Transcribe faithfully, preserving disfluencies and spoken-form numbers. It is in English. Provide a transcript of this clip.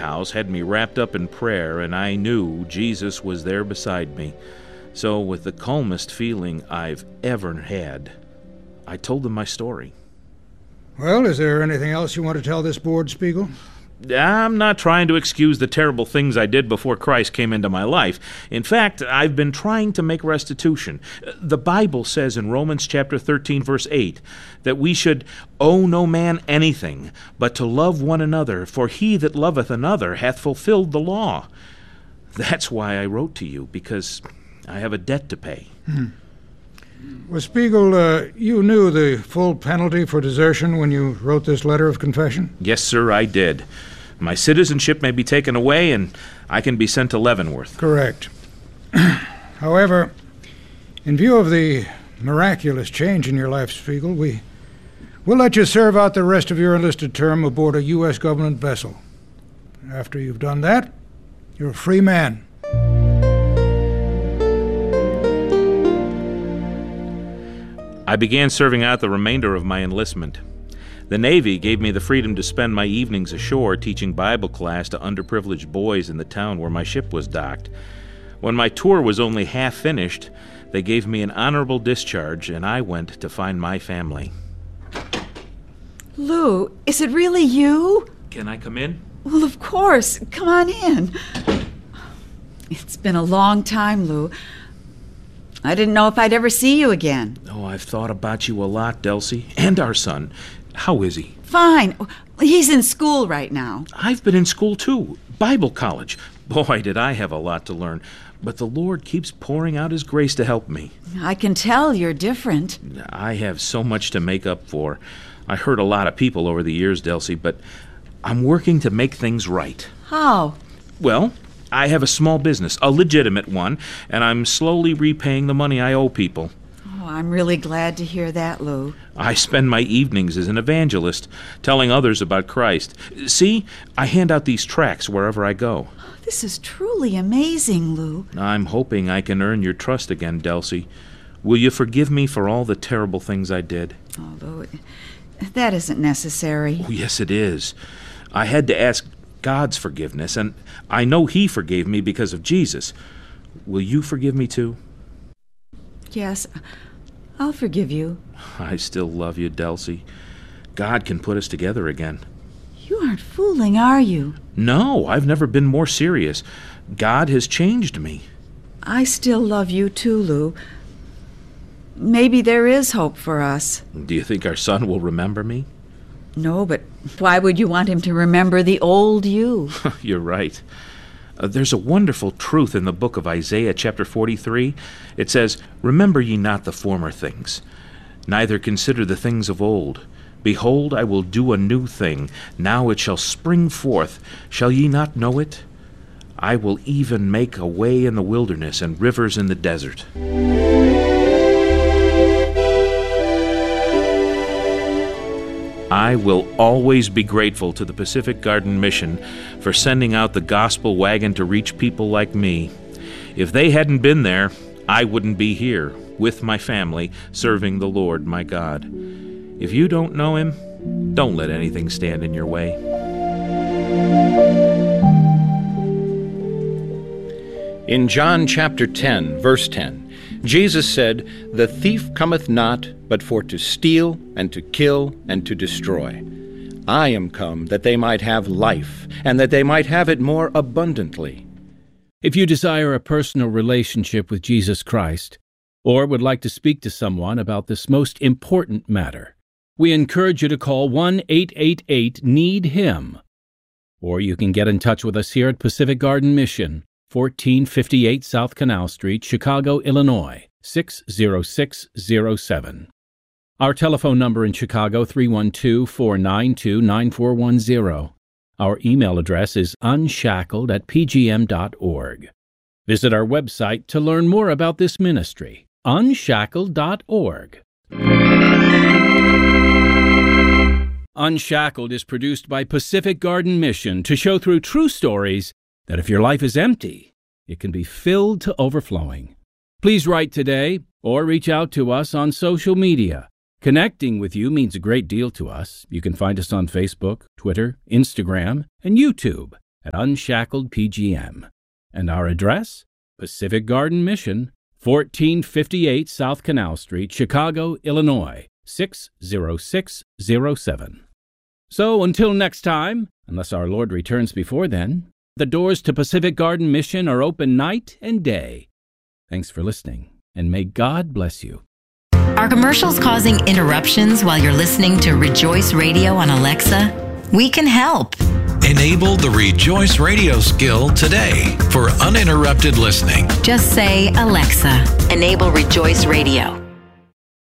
house had me wrapped up in prayer, and I knew Jesus was there beside me. So, with the calmest feeling I've ever had, I told them my story. Well, is there anything else you want to tell this board, Spiegel? I'm not trying to excuse the terrible things I did before Christ came into my life. In fact, I've been trying to make restitution. The Bible says in Romans chapter thirteen, verse eight, that we should owe no man anything, but to love one another, for he that loveth another hath fulfilled the law. That's why I wrote to you, because I have a debt to pay. Hmm. Well, Spiegel, uh, you knew the full penalty for desertion when you wrote this letter of confession? Yes, sir, I did. My citizenship may be taken away, and I can be sent to Leavenworth. Correct. However, in view of the miraculous change in your life, Spiegel, we will let you serve out the rest of your enlisted term aboard a U S government vessel. After you've done that, you're a free man. I began serving out the remainder of my enlistment. The Navy gave me the freedom to spend my evenings ashore teaching Bible class to underprivileged boys in the town where my ship was docked. When my tour was only half finished, they gave me an honorable discharge, and I went to find my family. Lou, is it really you? Can I come in? Well, of course. Come on in. It's been a long time, Lou. I didn't know if I'd ever see you again. Oh, I've thought about you a lot, Delcy, and our son. How is he? Fine. He's in school right now. I've been in school, too. Bible college. Boy, did I have a lot to learn. But the Lord keeps pouring out His grace to help me. I can tell you're different. I have so much to make up for. I hurt a lot of people over the years, Delcy, but I'm working to make things right. How? Well, I have a small business, a legitimate one, and I'm slowly repaying the money I owe people. Oh, I'm really glad to hear that, Lou. I spend my evenings as an evangelist, telling others about Christ. See, I hand out these tracts wherever I go. This is truly amazing, Lou. I'm hoping I can earn your trust again, Delcy. Will you forgive me for all the terrible things I did? Oh, Lou, that isn't necessary. Oh, yes, it is. I had to ask God's forgiveness, and I know He forgave me because of Jesus. Will you forgive me too? Yes, I'll forgive you. I still love you, Delcy. God can put us together again. You aren't fooling, are you? No, I've never been more serious. God has changed me. I still love you too, Lou. Maybe there is hope for us. Do you think our son will remember me? No, but why would you want him to remember the old you? You're right. Uh, there's a wonderful truth in the book of Isaiah, chapter forty-three. It says, "Remember ye not the former things, neither consider the things of old. Behold, I will do a new thing. Now it shall spring forth. Shall ye not know it? I will even make a way in the wilderness and rivers in the desert." I will always be grateful to the Pacific Garden Mission for sending out the gospel wagon to reach people like me. If they hadn't been there, I wouldn't be here with my family serving the Lord my God. If you don't know Him, don't let anything stand in your way. In John chapter ten, verse ten, Jesus said, "The thief cometh not, but for to steal, and to kill, and to destroy. I am come that they might have life, and that they might have it more abundantly." If you desire a personal relationship with Jesus Christ, or would like to speak to someone about this most important matter, we encourage you to call one eight eight eight need him. Or you can get in touch with us here at Pacific Garden Mission, fourteen fifty-eight South Canal Street, Chicago, Illinois, six zero six zero seven. Our telephone number in Chicago, three one two, four nine two, nine four one zero. Our email address is unshackled at p g m dot org. Visit our website to learn more about this ministry, unshackled dot org. Unshackled is produced by Pacific Garden Mission to show through true stories that if your life is empty, it can be filled to overflowing. Please write today or reach out to us on social media. Connecting with you means a great deal to us. You can find us on Facebook, Twitter, Instagram, and YouTube at Unshackled P G M. And our address? Pacific Garden Mission, fourteen fifty-eight South Canal Street, Chicago, Illinois, six zero six zero seven. So until next time, unless our Lord returns before then, the doors to Pacific Garden Mission are open night and day. Thanks for listening, and may God bless you. Are commercials causing interruptions while you're listening to Rejoice Radio on Alexa? We can help. Enable the Rejoice Radio skill today for uninterrupted listening. Just say, Alexa, enable Rejoice Radio.